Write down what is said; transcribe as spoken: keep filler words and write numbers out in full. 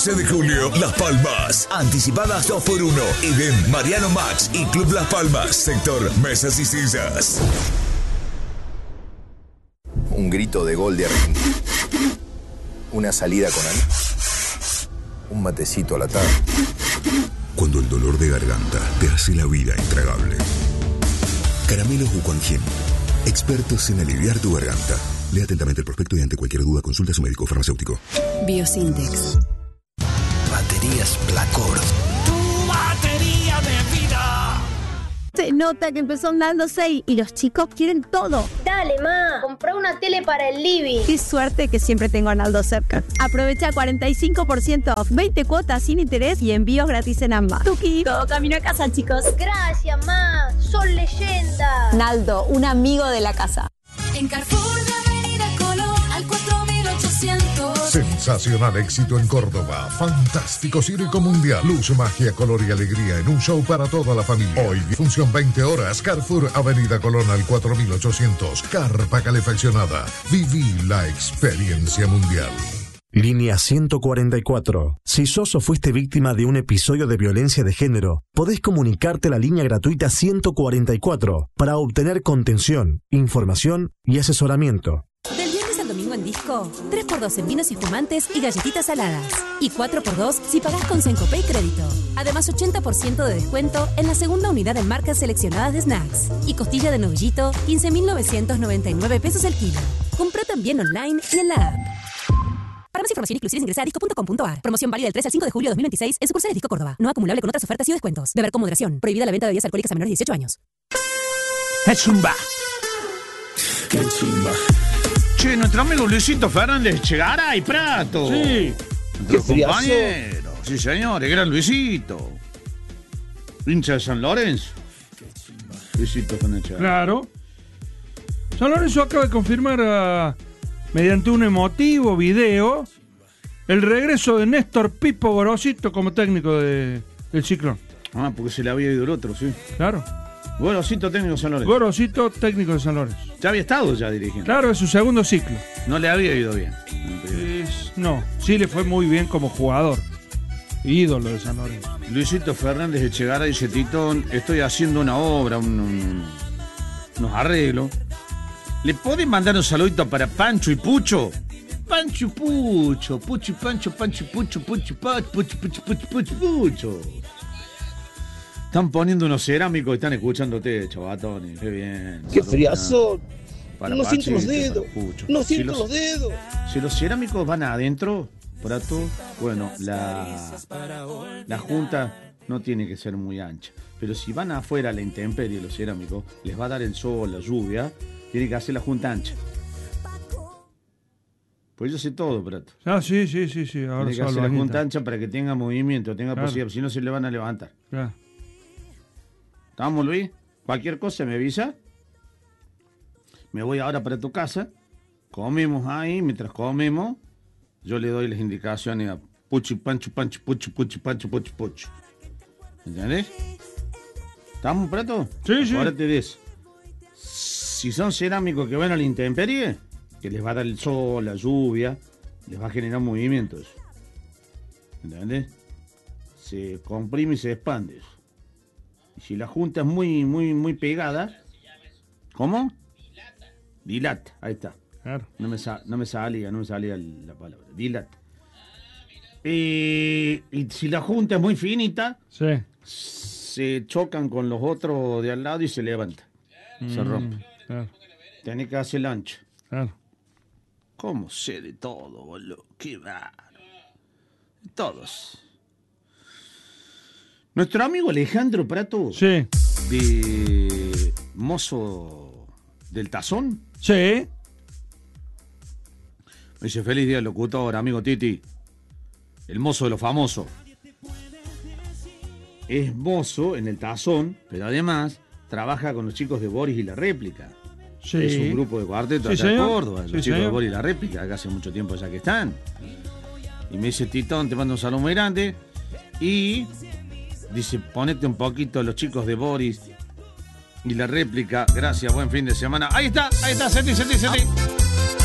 once de julio, Las Palmas. Anticipadas dos por uno. Eden, Mariano Max y Club Las Palmas. Sector Mesas y Sillas. Un grito de gol de Argentina. Una salida con Ana. Un matecito a la tarde. Cuando el dolor de garganta te hace la vida intragable. Caramelos Ucuanjin. Expertos en aliviar tu garganta. Lea atentamente el prospecto y ante cualquier duda consulta a su médico farmacéutico. Biosintex. Baterías Placor. Tu batería de vida. Se nota que empezó andando seis y los chicos quieren todo. Dale, ma, comprá una tele para el living. Qué suerte que siempre tengo a Naldo cerca. Aprovecha cuarenta y cinco por ciento off, veinte cuotas sin interés y envíos gratis en ambas. Tuki, todo camino a casa, chicos. Gracias, ma, son leyendas. Naldo, un amigo de la casa. En Carrefour de Avenida Colón al cuatro mil ochocientos. Sensacional éxito en Córdoba. Fantástico circo mundial. Luz, magia, color y alegría en un show para toda la familia. Hoy, función veinte horas. Carrefour, Avenida Colón al cuatro mil ochocientos. Carpa calefaccionada. Viví la experiencia mundial. Línea ciento cuarenta y cuatro. Si sos o fuiste víctima de un episodio de violencia de género, podés comunicarte a la línea gratuita ciento cuarenta y cuatro para obtener contención, información y asesoramiento. Del viernes al domingo en Disco, tres por dos en vinos y espumantes y galletitas saladas. Y cuatro por dos si pagás con Sencopé y crédito. Además, ochenta por ciento de descuento en la segunda unidad en marcas seleccionadas de snacks. Y costilla de novillito, quince mil novecientos noventa y nueve pesos el kilo. Comprá también online y en la app. Para más información inclusive ingresa a disco punto com punto a r. Promoción válida del tres al cinco de julio de dos mil veintiséis en sucursales Disco Córdoba. No acumulable con otras ofertas y descuentos. Beber con moderación. Prohibida la venta de bebidas alcohólicas a menores de dieciocho años. Es zumba. Qué chimba. Che, nuestro amigo Luisito Fernández Chegara y Prato. Sí. Nuestro compañero. Sí, señor. Gran Luisito. Hincha de San Lorenzo. Luisito Fernández Chegara. Claro. San Lorenzo acaba de confirmar a... mediante un emotivo video, el regreso de Néstor Pipo Gorosito como técnico de, del Ciclón. Ah, porque se le había ido el otro, sí. Claro. Gorosito, técnico de San Lorenzo. Gorosito, técnico de San Lorenzo. Ya había estado ya dirigiendo. Claro, es su segundo ciclo. No le había ido bien. Es, no, sí le fue muy bien como jugador. Ídolo de San Lorenzo. Luisito Fernández Echegara dice: Titón, estoy haciendo una obra, un, un, unos arreglos. ¿Le pueden mandar un saludito para Pancho y Pucho? Pancho y Pucho, Pucho y Pancho, Pancho y Pucho, Pucho y Pancho, Pucho, Pucho, Pucho, Pucho, Pucho. Están poniendo unos cerámicos y están escuchándote, chavatones. Qué bien. Qué friazo. Para no Pachito, siento los dedos. No si siento los, los dedos. Si los cerámicos van adentro, Prato, bueno, la, la junta no tiene que ser muy ancha. Pero si van afuera a la intemperie los cerámicos, les va a dar el sol, la lluvia. Tiene que hacer la junta ancha. Pues yo sé todo, Prato. Ah, sí, sí, sí, sí. Ahora Tiene que hacer la junta ancha para que tenga movimiento, tenga claro. posibilidad. Si no, se le van a levantar. Claro. ¿Estamos, Luis? Cualquier cosa me avisa. Me voy ahora para tu casa. Comemos ahí. Mientras comemos, yo le doy las indicaciones a Puchi, Pancho, Pancho, Pucho, Puchi, Pancho, Pucho, Pucho. ¿Entendés? ¿Estamos, Prato? Sí, sí. Ahora te des. Si son cerámicos que van a la intemperie, que les va a dar el sol, la lluvia, les va a generar movimientos. ¿Entendés? Se comprime y se expande eso. Y si la junta es muy, muy, muy pegada, ¿cómo? Dilata. Dilata, ahí está. Claro. No me, sa- no me salía, no me salía la palabra. Dilata. Eh, y si la junta es muy finita, sí. se chocan con los otros de al lado y se levanta. Mm, se rompe. Claro. Tenés que hacer el ancho. Claro. ¿Cómo sé de todo, boludo? Qué raro. Todos. Nuestro amigo Alejandro Prato. Sí. De mozo del Tazón. Sí. Me dice: feliz día, locutor, amigo Titi. El mozo de los famosos. Es mozo en el Tazón, pero además trabaja con los chicos de Boris y La Réplica. Sí. Es un grupo de cuarteto sí, acá en señor. Córdoba. Los sí, chicos señor. de Boris y La Réplica, acá hace mucho tiempo ya que están. Y me dice: Titón, te mando un saludo muy grande. Y dice: ponete un poquito los chicos de Boris y La Réplica. Gracias, buen fin de semana. Ahí está, ahí está, Seti, Seti, Seti.